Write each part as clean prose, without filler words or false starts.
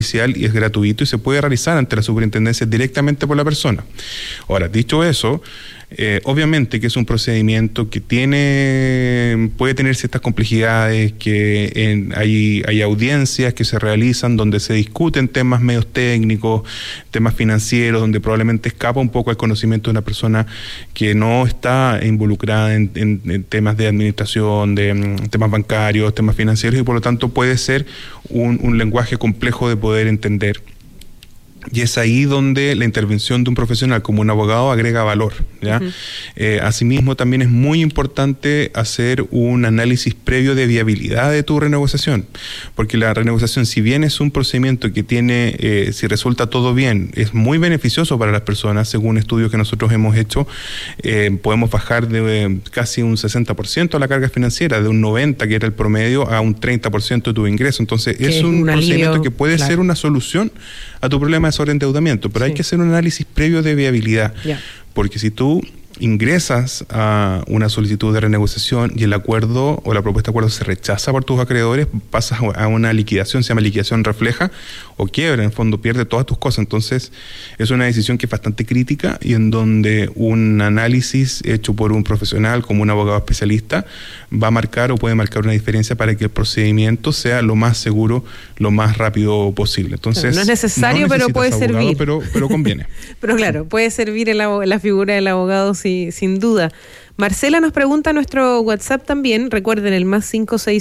y es gratuito y se puede realizar ante la superintendencia directamente por la persona. Ahora, dicho eso, obviamente que es un procedimiento que puede tener ciertas complejidades, que hay audiencias que se realizan donde se discuten temas medios técnicos, temas financieros, donde probablemente escapa un poco el conocimiento de una persona que no está involucrada en temas de administración, de temas bancarios, temas financieros, y por lo tanto puede ser un lenguaje complejo de poder entender. Y es ahí donde la intervención de un profesional como un abogado agrega valor, ¿ya? Asimismo, también es muy importante hacer un análisis previo de viabilidad de tu renegociación, porque la renegociación, si bien es un procedimiento que tiene, si resulta todo bien, es muy beneficioso para las personas, según estudios que nosotros hemos hecho, podemos bajar de casi un 60% la carga financiera, de un 90% que era el promedio, a un 30% de tu ingreso. Entonces, es un procedimiento que puede ser una solución a tu problema de sobreendeudamiento, pero hay que hacer un análisis previo de viabilidad, porque si tú ingresas a una solicitud de renegociación y el acuerdo o la propuesta de acuerdo se rechaza por tus acreedores, pasas a una liquidación, se llama liquidación refleja, o quiebra, en el fondo pierde todas tus cosas. Entonces es una decisión que es bastante crítica y en donde un análisis hecho por un profesional como un abogado especialista va a marcar o puede marcar una diferencia para que el procedimiento sea lo más seguro, lo más rápido posible. Entonces, no es necesario, pero puede servir. Pero conviene. Pero claro, puede servir la figura del abogado sin duda. Marcela nos pregunta a nuestro WhatsApp también, recuerden el más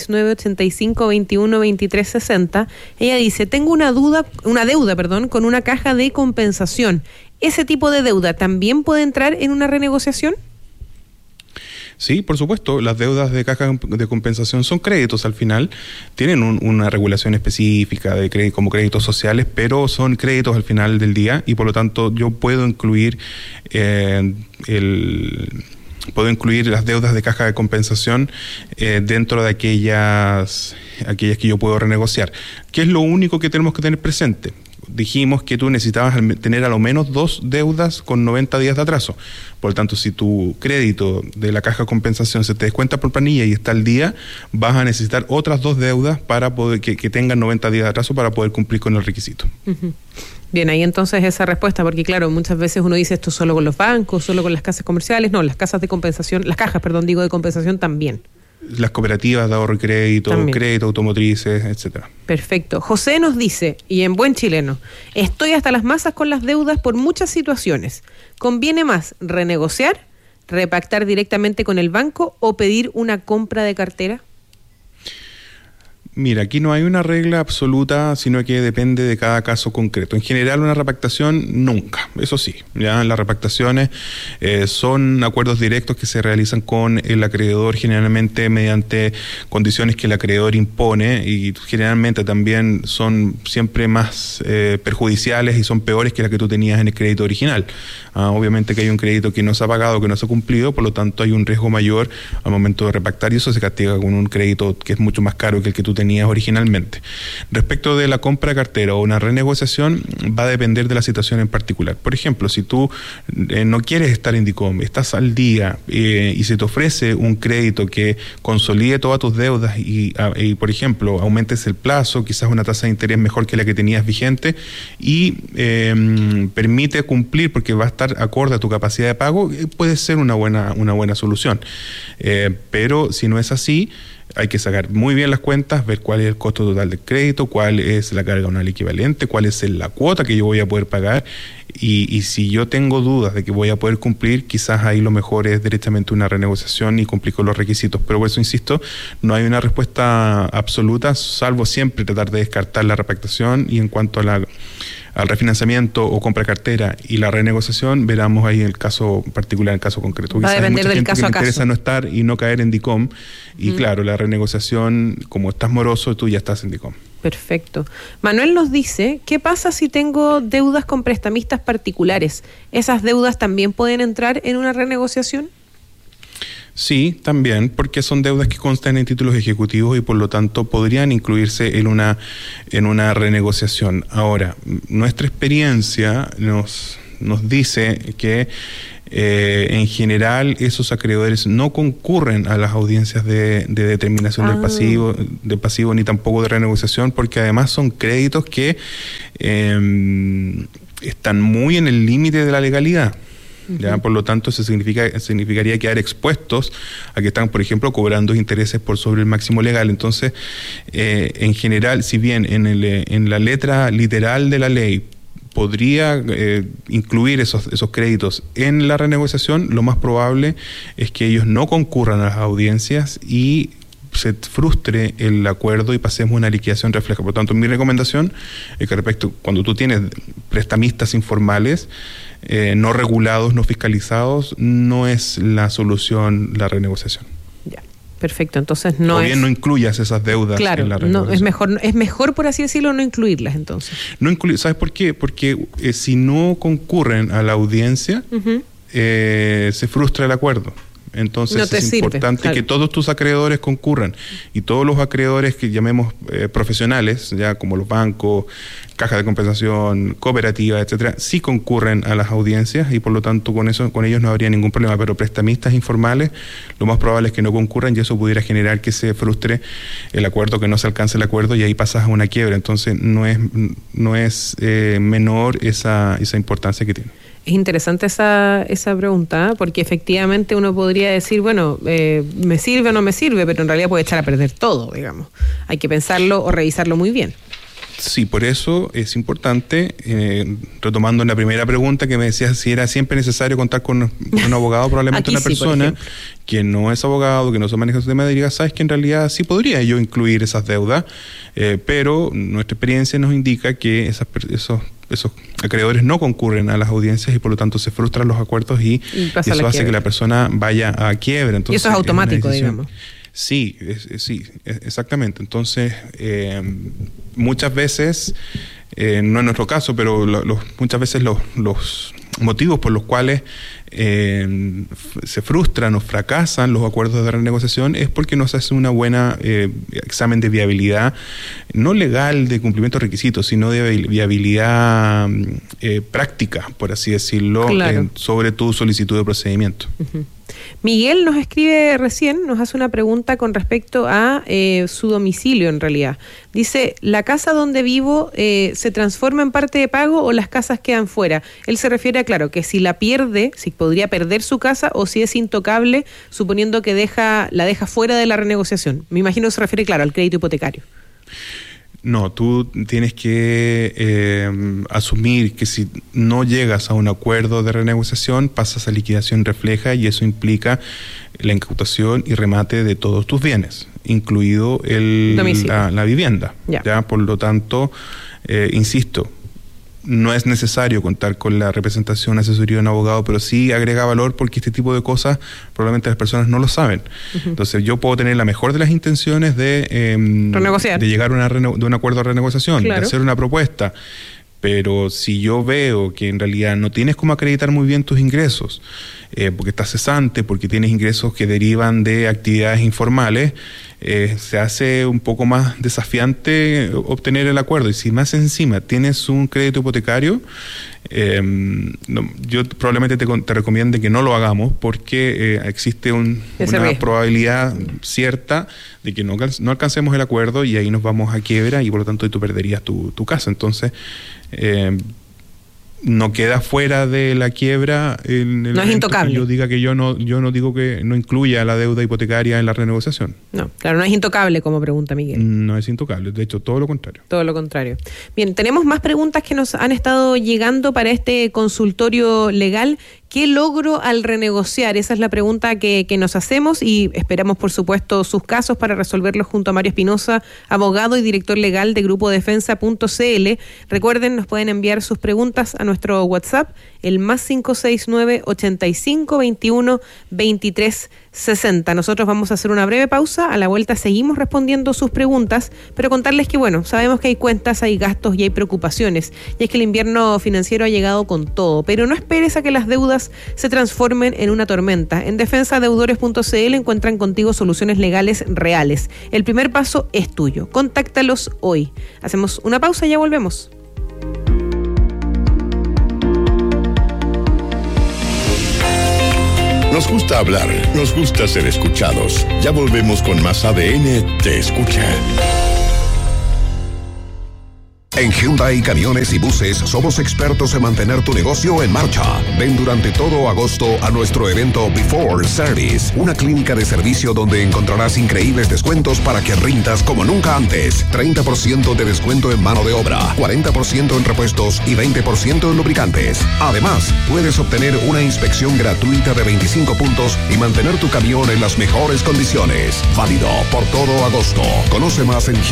569-8521-2360. Ella dice, tengo una deuda con una caja de compensación. ¿Ese tipo de deuda también puede entrar en una renegociación? Sí, por supuesto, las deudas de caja de compensación son créditos al final, tienen una regulación específica de crédito, como créditos sociales, pero son créditos al final del día y por lo tanto yo puedo incluir las deudas de caja de compensación dentro de aquellas que yo puedo renegociar. ¿Qué es lo único que tenemos que tener presente? Dijimos que tú necesitabas tener a lo menos 2 deudas con 90 días de atraso. Por lo tanto, si tu crédito de la caja de compensación se te descuenta por planilla y está al día, vas a necesitar otras 2 deudas para poder que tengan 90 días de atraso para poder cumplir con el requisito. Uh-huh. Bien, ahí entonces esa respuesta, porque claro, muchas veces uno dice esto solo con los bancos, solo con las casas comerciales. No, las cajas de compensación también. Las cooperativas de ahorro y crédito, también. Crédito automotrices, etcétera. Perfecto. José nos dice, y en buen chileno, estoy hasta las masas con las deudas por muchas situaciones. ¿Conviene más renegociar, repactar directamente con el banco o pedir una compra de cartera? Mira, aquí no hay una regla absoluta, sino que depende de cada caso concreto. En general, una repactación nunca, eso sí. Ya las repactaciones son acuerdos directos que se realizan con el acreedor, generalmente mediante condiciones que el acreedor impone y generalmente también son siempre más perjudiciales y son peores que las que tú tenías en el crédito original. Obviamente que hay un crédito que no se ha pagado, que no se ha cumplido, por lo tanto hay un riesgo mayor al momento de repactar y eso se castiga con un crédito que es mucho más caro que el que tú tenías originalmente. Respecto de la compra de cartera o una renegociación, va a depender de la situación en particular. Por ejemplo, si tú no quieres estar en DICOM, estás al día y se te ofrece un crédito que consolide todas tus deudas y por ejemplo, aumentes el plazo, quizás una tasa de interés mejor que la que tenías vigente y permite cumplir porque va a estar acorde a tu capacidad de pago, puede ser una buena solución. Pero si no es así, hay que sacar muy bien las cuentas, ver cuál es el costo total del crédito, cuál es la carga anual equivalente, cuál es la cuota que yo voy a poder pagar y si yo tengo dudas de que voy a poder cumplir, quizás ahí lo mejor es directamente una renegociación y cumplir con los requisitos. Pero por eso insisto, no hay una respuesta absoluta, salvo siempre tratar de descartar la repactación y en cuanto a al refinanciamiento o compra cartera y la renegociación, veramos ahí el caso particular, el caso concreto. Va a depender del caso a caso. Me interesa no estar y no caer en DICOM y claro, la renegociación, como estás moroso, tú ya estás en DICOM. Perfecto. Manuel nos dice, ¿qué pasa si tengo deudas con prestamistas particulares? ¿Esas deudas también pueden entrar en una renegociación? Sí, también, porque son deudas que constan en títulos ejecutivos y por lo tanto podrían incluirse en una renegociación. Ahora, nuestra experiencia nos dice que En general, esos acreedores no concurren a las audiencias de determinación del pasivo ni tampoco de renegociación, porque además son créditos que están muy en el límite de la legalidad. ¿Ya? Por lo tanto, eso significaría quedar expuestos a que están, por ejemplo, cobrando intereses por sobre el máximo legal. Entonces, en general, si bien en la letra literal de la ley podría incluir esos créditos en la renegociación, lo más probable es que ellos no concurran a las audiencias y se frustre el acuerdo y pasemos una liquidación refleja. Por lo tanto, mi recomendación es que cuando tú tienes prestamistas informales, no regulados, no fiscalizados, no es la solución la renegociación. Ya, perfecto. Entonces no o bien no incluyas esas deudas en la renegociación. Es mejor, por así decirlo, no incluirlas entonces. ¿Sabes por qué? Porque si no concurren a la audiencia, se frustra el acuerdo. Entonces no es importante que todos tus acreedores concurran, y todos los acreedores que llamemos profesionales, ya como los bancos, cajas de compensación, cooperativas, etcétera, sí concurren a las audiencias, y por lo tanto con ellos no habría ningún problema. Pero prestamistas informales, lo más probable es que no concurran, y eso pudiera generar que se frustre el acuerdo, que no se alcance el acuerdo, y ahí pasas a una quiebra. Entonces no es menor esa importancia que tiene. Es interesante esa pregunta, porque efectivamente uno podría decir, bueno, me sirve o no me sirve, pero en realidad puede echar a perder todo, digamos. Hay que pensarlo o revisarlo muy bien. Sí, por eso es importante, retomando la primera pregunta que me decías si era siempre necesario contar con un abogado, probablemente una persona que no es abogado, que no se maneja su tema, diría, sabes que en realidad sí podría yo incluir esas deudas, pero nuestra experiencia nos indica que esos acreedores no concurren a las audiencias y por lo tanto se frustran los acuerdos y eso hace que la persona vaya a quiebra. Entonces, y eso es automático, digamos. Sí, exactamente. Entonces, muchas veces, no es nuestro caso, pero muchas veces los motivos por los cuales se frustran o fracasan los acuerdos de renegociación es porque no se hace una buena examen de viabilidad, no legal de cumplimiento de requisitos, sino de viabilidad práctica, por así decirlo, claro, sobre tu solicitud de procedimiento. Uh-huh. Miguel nos escribe recién, nos hace una pregunta con respecto a su domicilio en realidad. Dice, ¿la casa donde vivo se transforma en parte de pago o las casas quedan fuera? Él se refiere a, claro, que si la pierde, si podría perder su casa o si es intocable, suponiendo que la deja fuera de la renegociación. Me imagino que se refiere, claro, al crédito hipotecario. No, tú tienes que asumir que si no llegas a un acuerdo de renegociación, pasas a liquidación refleja y eso implica la incautación y remate de todos tus bienes, incluido la vivienda. ¿Ya? Por lo tanto, insisto, no es necesario contar con la representación, asesoría de un abogado, pero sí agrega valor porque este tipo de cosas probablemente las personas no lo saben. Uh-huh. Entonces yo puedo tener la mejor de las intenciones de llegar de un acuerdo de renegociación, claro, de hacer una propuesta, pero si yo veo que en realidad no tienes cómo acreditar muy bien tus ingresos, porque estás cesante, porque tienes ingresos que derivan de actividades informales, se hace un poco más desafiante obtener el acuerdo. Y si más encima tienes un crédito hipotecario, yo probablemente te recomiende que no lo hagamos porque existe una probabilidad cierta de que no alcancemos el acuerdo y ahí nos vamos a quiebra y por lo tanto tú perderías tu casa. Entonces, no queda fuera de la quiebra no es intocable. Yo diga que yo no digo que no incluya la deuda hipotecaria en la renegociación. No, claro, no es intocable, como pregunta Miguel. No es intocable, de hecho, todo lo contrario. Todo lo contrario. Bien, tenemos más preguntas que nos han estado llegando para este consultorio legal. ¿Qué logro al renegociar? Esa es la pregunta que nos hacemos y esperamos, por supuesto, sus casos para resolverlos junto a Mario Espinosa, abogado y director legal de grupodefensa.cl. Recuerden, nos pueden enviar sus preguntas a nuestro WhatsApp, el más 569 85 21 23 60. Nosotros vamos a hacer una breve pausa. A la vuelta seguimos respondiendo sus preguntas, pero contarles que, bueno, sabemos que hay cuentas, hay gastos y hay preocupaciones. Y es que el invierno financiero ha llegado con todo, pero no esperes a que las deudas se transformen en una tormenta. En defensadeudores.cl encuentran contigo soluciones legales reales. El primer paso es tuyo. Contáctalos hoy. Hacemos una pausa y ya volvemos. Nos gusta hablar, nos gusta ser escuchados. Ya volvemos con más ADN Te Escucha. En Hyundai Camiones y Buses somos expertos en mantener tu negocio en marcha. Ven durante todo agosto a nuestro evento Before Service, una clínica de servicio donde encontrarás increíbles descuentos para que rindas como nunca antes. 30% de descuento en mano de obra, 40% en repuestos y 20% en lubricantes. Además, puedes obtener una inspección gratuita de 25 puntos y mantener tu camión en las mejores condiciones. Válido por todo agosto. Conoce más en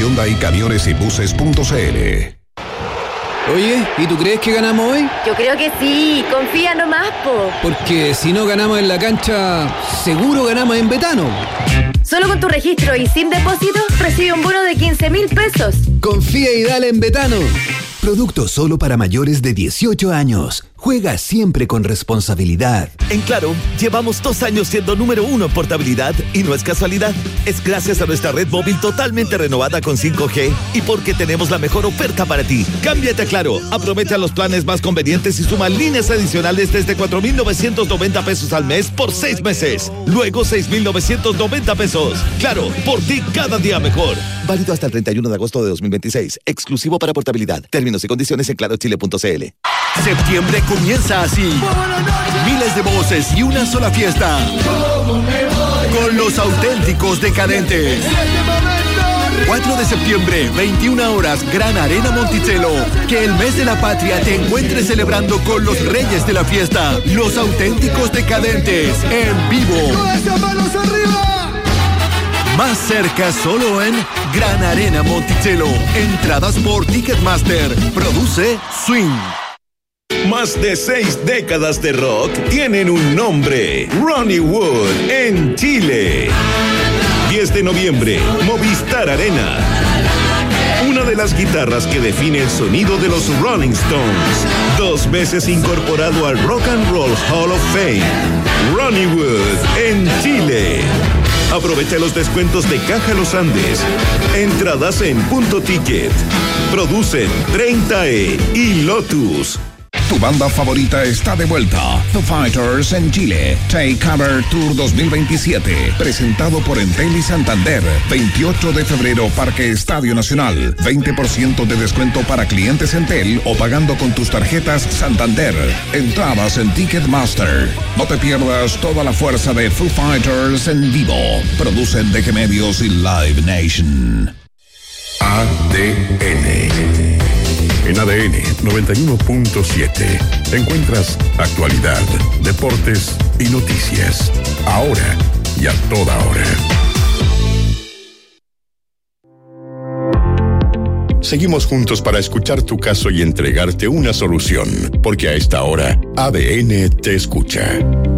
hyundaicamionesybuses.cl. Oye, ¿y tú crees que ganamos hoy? Yo creo que sí, confía nomás, po. Porque si no ganamos en la cancha, seguro ganamos en Betano. Solo con tu registro y sin depósito, recibe un bono de 15.000 pesos. Confía y dale en Betano. Producto solo para mayores de 18 años. Juega siempre con responsabilidad. En Claro, llevamos 2 años siendo número 1 en portabilidad y no es casualidad. Es gracias a nuestra red móvil totalmente renovada con 5G y porque tenemos la mejor oferta para ti. Cámbiate a Claro, aprovecha los planes más convenientes y suma líneas adicionales desde 4.990 pesos al mes por 6 meses. Luego 6.990 pesos. Claro, por ti cada día mejor. Válido hasta el 31 de agosto de 2026. Exclusivo para portabilidad. Términos y condiciones en clarochile.cl. Septiembre comienza así. Miles de voces y una sola fiesta. Con los auténticos decadentes. 4 de septiembre, 21 horas, Gran Arena Monticello. Que el mes de la patria te encuentres celebrando con los reyes de la fiesta. Los auténticos decadentes, en vivo. ¡Manos arriba! Más cerca solo en Gran Arena Monticello. Entradas por Ticketmaster. Produce Swing. Más de 6 décadas de rock tienen un nombre: Ronnie Wood en Chile. 10 de noviembre, Movistar Arena. Una de las guitarras que define el sonido de los Rolling Stones. 2 veces incorporado al Rock and Roll Hall of Fame. Ronnie Wood en Chile. Aprovecha los descuentos de Caja Los Andes. Entradas en Punto Ticket. Producen 30E y Lotus. Tu banda favorita está de vuelta. Foo Fighters en Chile. Take Cover Tour 2027. Presentado por Entel y Santander. 28 de febrero, Parque Estadio Nacional. 20% de descuento para clientes Entel o pagando con tus tarjetas Santander. Entradas en Ticketmaster. No te pierdas toda la fuerza de Foo Fighters en vivo. Producen DG Medios y Live Nation. ADN. En ADN 91.7 encuentras actualidad, deportes y noticias. Ahora y a toda hora. Seguimos juntos para escuchar tu caso y entregarte una solución, porque a esta hora ADN te escucha.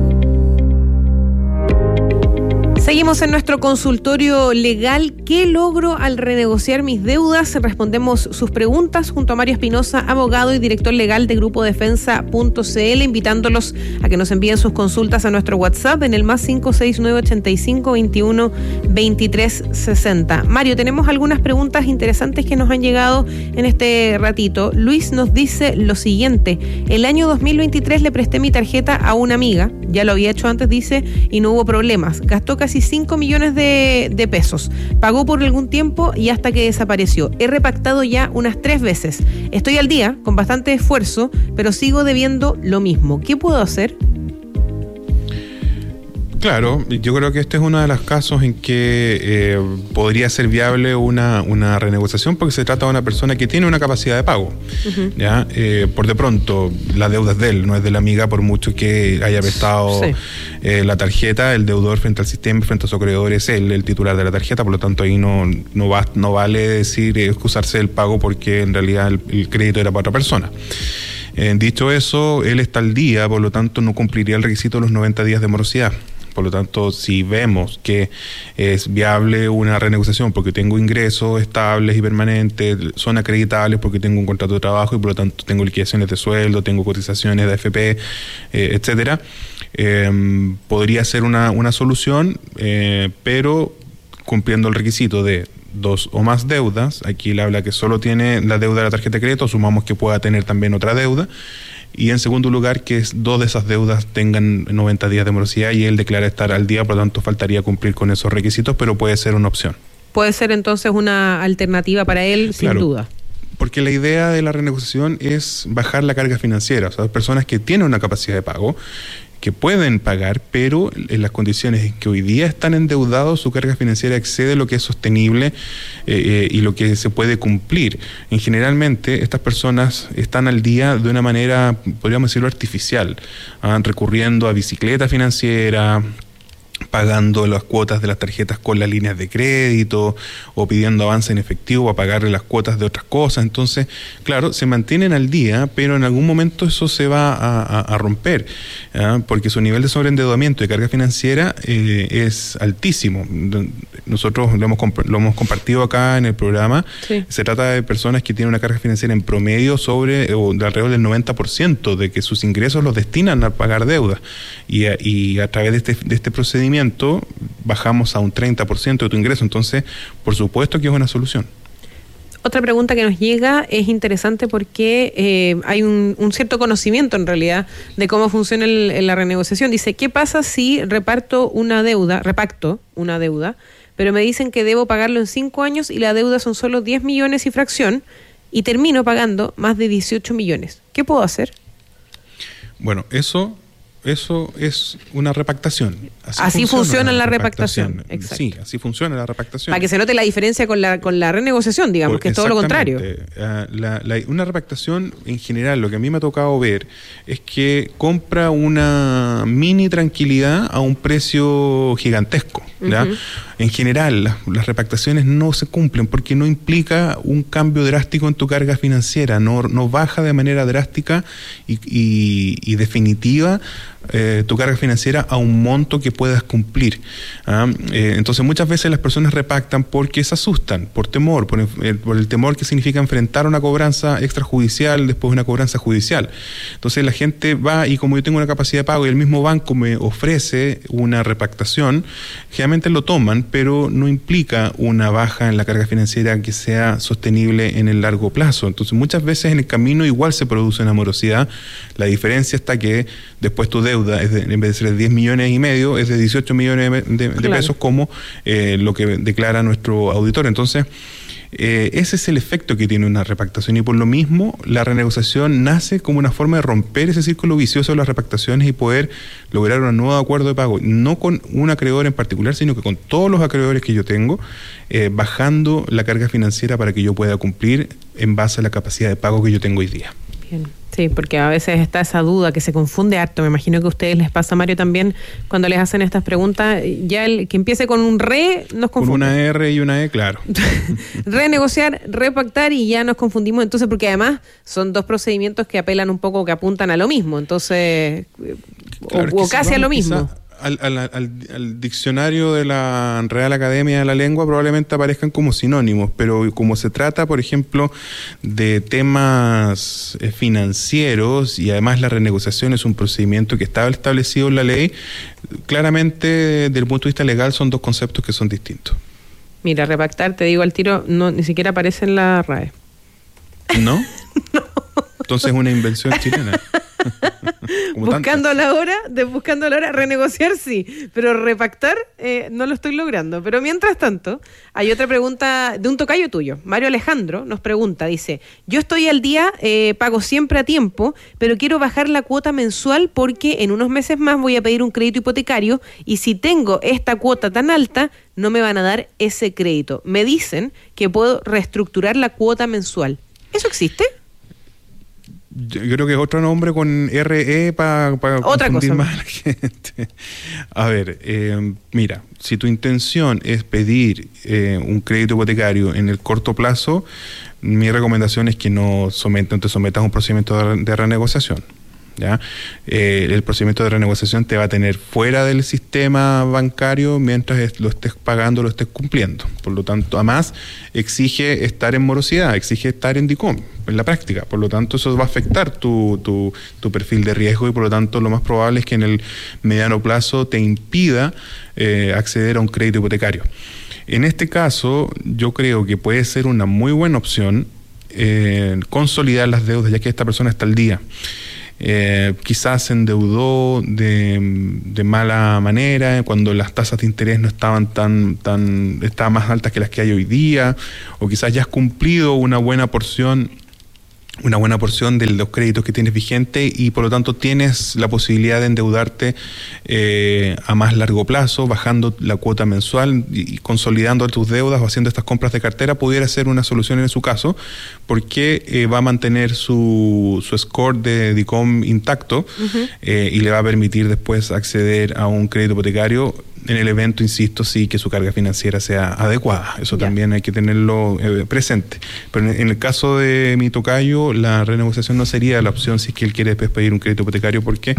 Seguimos en nuestro consultorio legal. ¿Qué logro al renegociar mis deudas? Respondemos sus preguntas junto a Mario Espinosa, abogado y director legal de Grupo Defensa.cl, invitándolos a que nos envíen sus consultas a nuestro WhatsApp en el más 569-85-21-2360. Mario, tenemos algunas preguntas interesantes que nos han llegado en este ratito. Luis nos dice lo siguiente: el año 2023 le presté mi tarjeta a una amiga, ya lo había hecho antes, dice, y no hubo problemas. Gastó casi 5 millones de pesos. Pagó por algún tiempo y hasta que desapareció. He repactado ya unas 3 veces. Estoy al día, con bastante esfuerzo, pero sigo debiendo lo mismo. ¿Qué puedo hacer? Claro, yo creo que este es uno de los casos en que podría ser viable una renegociación, porque se trata de una persona que tiene una capacidad de pago. Uh-huh. ¿Ya? Por de pronto, la deuda es de él, no es de la amiga, por mucho que haya prestado la tarjeta. El deudor frente al sistema, frente a su acreedor, es él, el titular de la tarjeta. Por lo tanto, ahí no vale decir excusarse del pago, porque en realidad el crédito era para otra persona. Dicho eso, él está al día, por lo tanto no cumpliría el requisito de los 90 días de morosidad. Por lo tanto, si vemos que es viable una renegociación porque tengo ingresos estables y permanentes, son acreditables porque tengo un contrato de trabajo y por lo tanto tengo liquidaciones de sueldo, tengo cotizaciones de AFP, etcétera, podría ser una solución, pero cumpliendo el requisito de 2 o más deudas. Aquí le habla que solo tiene la deuda de la tarjeta de crédito, sumamos que pueda tener también otra deuda. y en segundo lugar que 2 de esas deudas tengan 90 días de morosidad y él declara estar al día, por lo tanto faltaría cumplir con esos requisitos, pero puede ser una opción. Puede ser entonces una alternativa para él, sin duda. Porque la idea de la renegociación es bajar la carga financiera, o sea, personas que tienen una capacidad de pago, que pueden pagar, pero en las condiciones en que hoy día están endeudados, su carga financiera excede lo que es sostenible y lo que se puede cumplir. Generalmente, estas personas están al día de una manera, podríamos decirlo, artificial, recurriendo a bicicleta financiera, pagando las cuotas de las tarjetas con las líneas de crédito o pidiendo avance en efectivo para pagarle las cuotas de otras cosas. Entonces, claro, se mantienen al día, pero en algún momento eso se va a romper, porque su nivel de sobreendeudamiento y carga financiera es altísimo. Nosotros lo hemos compartido acá en el programa. Sí. Se trata de personas que tienen una carga financiera en promedio o de alrededor del 90% de que sus ingresos los destinan a pagar deudas. Y a través de este procedimiento bajamos a un 30% de tu ingreso. Entonces, por supuesto que es una solución. Otra pregunta que nos llega es interesante porque hay un cierto conocimiento en realidad de cómo funciona la renegociación. Dice, ¿qué pasa si repacto una deuda, pero me dicen que debo pagarlo en 5 años y la deuda son solo 10 millones y fracción y termino pagando más de 18 millones? ¿Qué puedo hacer? Bueno, eso es una repactación. Así funciona la repactación. Exacto. Sí, así funciona la repactación. Para que se note la diferencia con la renegociación, digamos, que es todo lo contrario. Una repactación, en general, lo que a mí me ha tocado ver es que compra una mini tranquilidad a un precio gigantesco. ¿Ya? Uh-huh. En general, las repactaciones no se cumplen porque no implica un cambio drástico en tu carga financiera, no baja de manera drástica y definitiva tu carga financiera a un monto que puedas cumplir. Entonces muchas veces las personas repactan porque se asustan, por temor, por el temor que significa enfrentar una cobranza extrajudicial después de una cobranza judicial. Entonces la gente va y como yo tengo una capacidad de pago y el mismo banco me ofrece una repactación, generalmente lo toman, pero no implica una baja en la carga financiera que sea sostenible en el largo plazo. Entonces muchas veces en el camino igual se produce una morosidad. La diferencia está que después tu deuda en vez de ser de 10 millones y medio es de 18 millones de pesos, como lo que declara nuestro auditor. Entonces ese es el efecto que tiene una repactación y por lo mismo la renegociación nace como una forma de romper ese círculo vicioso de las repactaciones y poder lograr un nuevo acuerdo de pago, no con un acreedor en particular, sino que con todos los acreedores que yo tengo, bajando la carga financiera para que yo pueda cumplir en base a la capacidad de pago que yo tengo hoy día. Bien. Sí, porque a veces está esa duda que se confunde harto. Me imagino que a ustedes les pasa, Mario, también cuando les hacen estas preguntas, ya el que empiece con un nos confunde. Con una R y una E, claro. Renegociar, repactar y ya nos confundimos entonces, porque además son 2 procedimientos que apelan un poco, que apuntan a lo mismo, entonces, claro, o casi a lo mismo. Al diccionario de la Real Academia de la Lengua probablemente aparezcan como sinónimos, pero como se trata, por ejemplo, de temas financieros y además la renegociación es un procedimiento que estaba establecido en la ley, claramente desde el punto de vista legal son 2 conceptos que son distintos. Mira, repactar, te digo al tiro, ni siquiera aparece en la RAE. ¿No? No. Entonces es una invención chilena. Buscando la hora, renegociar sí, pero repactar no lo estoy logrando. Pero mientras tanto, hay otra pregunta de un tocayo tuyo. Mario Alejandro nos pregunta, dice, yo estoy al día, pago siempre a tiempo, pero quiero bajar la cuota mensual porque en unos meses más voy a pedir un crédito hipotecario y si tengo esta cuota tan alta, no me van a dar ese crédito. Me dicen que puedo reestructurar la cuota mensual. ¿Eso existe? Yo creo que es otro nombre con RE para confundir más a la gente. A ver, mira, si tu intención es pedir un crédito hipotecario en el corto plazo, mi recomendación es que no te sometas a un procedimiento de renegociación. ¿Ya? El procedimiento de renegociación te va a tener fuera del sistema bancario mientras lo estés pagando, lo estés cumpliendo. Por lo tanto, además, exige estar en morosidad, exige estar en DICOM, en la práctica. Por lo tanto, eso va a afectar tu perfil de riesgo y por lo tanto lo más probable es que en el mediano plazo te impida acceder a un crédito hipotecario. En este caso, yo creo que puede ser una muy buena opción consolidar las deudas, ya que esta persona está al día. quizás se endeudó de mala manera cuando las tasas de interés no estaban estaban más altas que las que hay hoy día, o quizás ya has cumplido una buena porción de los créditos que tienes vigente y por lo tanto tienes la posibilidad de endeudarte a más largo plazo, bajando la cuota mensual y consolidando tus deudas o haciendo estas compras de cartera. Pudiera ser una solución en su caso, porque va a mantener su score de DICOM intacto. Uh-huh. Y le va a permitir después acceder a un crédito hipotecario en el evento, insisto, sí, que su carga financiera sea adecuada. Eso también hay que tenerlo presente. Pero en el caso de mi tocayo, la renegociación no sería la opción si es que él quiere después pedir un crédito hipotecario, porque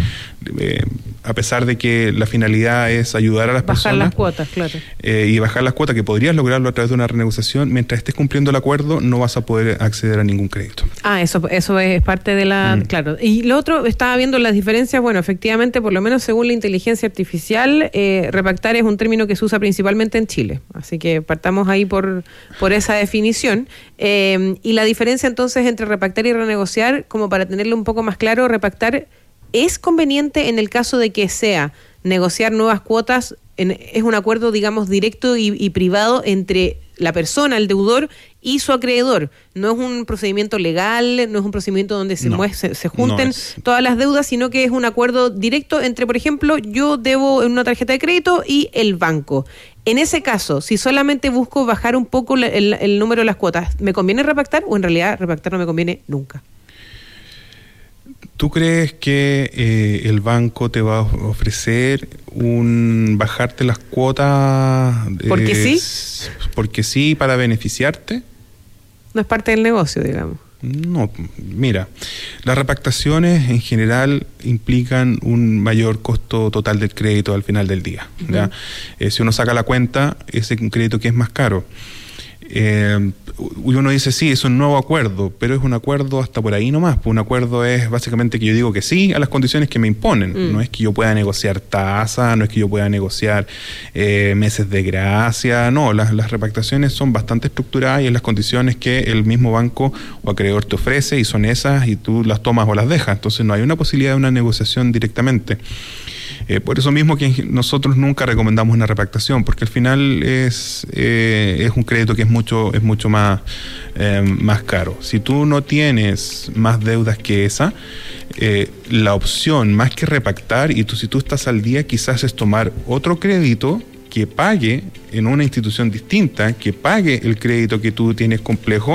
a pesar de que la finalidad es ayudar a las personas... Bajar las cuotas, claro. Y bajar las cuotas, que podrías lograrlo a través de una renegociación, mientras estés cumpliendo el acuerdo, no vas a poder acceder a ningún crédito. Eso es parte de la... Claro. Y lo otro, estaba viendo las diferencias, bueno, efectivamente, por lo menos según la inteligencia artificial, repactar es un término que se usa principalmente en Chile, así que partamos ahí por esa definición. Y la diferencia entonces entre repactar y renegociar, como para tenerlo un poco más claro, repactar es conveniente en el caso de que sea negociar nuevas cuotas, es un acuerdo, digamos, directo y privado entre la persona, el deudor, y su acreedor. No es un procedimiento legal, no es un procedimiento donde se junten todas las deudas, sino que es un acuerdo directo entre, por ejemplo, yo debo en una tarjeta de crédito y el banco. En ese caso, si solamente busco bajar un poco el número de las cuotas, ¿me conviene repactar o en realidad repactar no me conviene nunca? ¿Tú crees que el banco te va a ofrecer bajarte las cuotas? ¿Porque sí? ¿Porque sí, para beneficiarte? No es parte del negocio, digamos. No, mira, las repactaciones en general implican un mayor costo total del crédito al final del día. Uh-huh. ¿Ya? Si uno saca la cuenta, es un crédito que es más caro. Uno dice, sí, es un nuevo acuerdo, pero es un acuerdo hasta por ahí nomás. Un acuerdo es básicamente que yo digo que sí a las condiciones que me imponen. No es que yo pueda negociar tasa, no es que yo pueda negociar meses de gracia. No, las repactaciones son bastante estructuradas y en las condiciones que el mismo banco o acreedor te ofrece, y son esas, y tú las tomas o las dejas. Entonces no hay una posibilidad de una negociación directamente. Por eso mismo que nosotros nunca recomendamos una repactación, porque al final es un crédito que es mucho más caro. Si tú no tienes más deudas que esa, la opción más que repactar, si tú estás al día, quizás es tomar otro crédito que pague en una institución distinta, que pague el crédito que tú tienes complejo,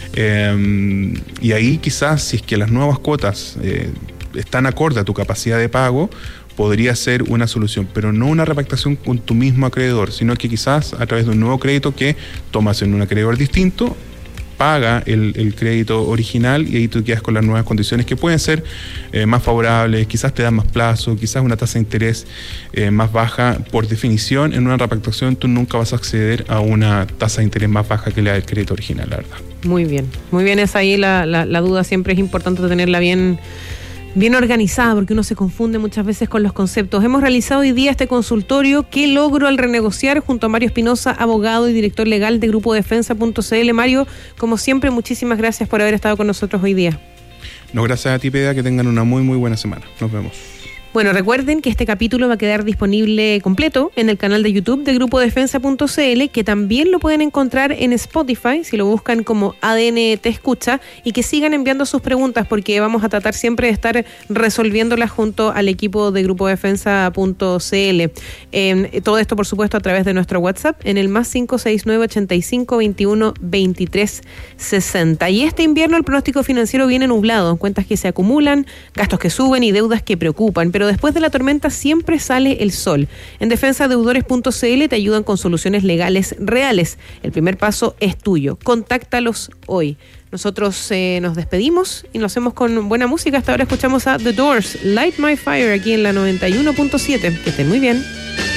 y ahí quizás, si es que las nuevas cuotas están acorde a tu capacidad de pago, podría ser una solución, pero no una repactación con tu mismo acreedor, sino que quizás a través de un nuevo crédito que tomas en un acreedor distinto, paga el crédito original y ahí tú quedas con las nuevas condiciones que pueden ser más favorables, quizás te dan más plazo, quizás una tasa de interés más baja. Por definición, en una repactación tú nunca vas a acceder a una tasa de interés más baja que la del crédito original, la verdad. Muy bien, es ahí la duda, siempre es importante tenerla bien organizada, porque uno se confunde muchas veces con los conceptos. Hemos realizado hoy día este consultorio ¿Qué logro al renegociar? Junto a Mario Espinosa, abogado y director legal de Grupo Defensa.cl. Mario, como siempre, muchísimas gracias por haber estado con nosotros hoy día. No, gracias a ti, Peda, que tengan una muy, muy buena semana. Nos vemos. Bueno, recuerden que este capítulo va a quedar disponible completo en el canal de YouTube de Grupo Defensa.cl, que también lo pueden encontrar en Spotify, si lo buscan como ADN Te Escucha, y que sigan enviando sus preguntas, porque vamos a tratar siempre de estar resolviéndolas junto al equipo de Grupo Defensa.cl. Todo esto, por supuesto, a través de nuestro WhatsApp, en el más 569-85-21-23-60. Y este invierno el pronóstico financiero viene nublado, cuentas que se acumulan, gastos que suben y deudas que preocupan, pero después de la tormenta siempre sale el sol. En defensadeudores.cl te ayudan con soluciones legales reales. El primer paso es tuyo. Contáctalos hoy. Nosotros nos despedimos y lo hacemos con buena música. Hasta ahora escuchamos a The Doors, Light My Fire, aquí en la 91.7. Que estén muy bien.